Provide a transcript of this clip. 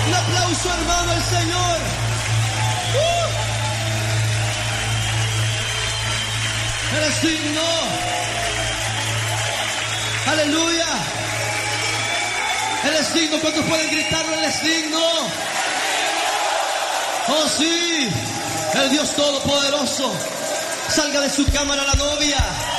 Un aplauso, hermano, al Señor. Él es digno. Aleluya. Él es digno. ¿Cuántos pueden gritarlo? Él es digno. Oh sí. El Dios Todopoderoso. Salga de su cámara la novia.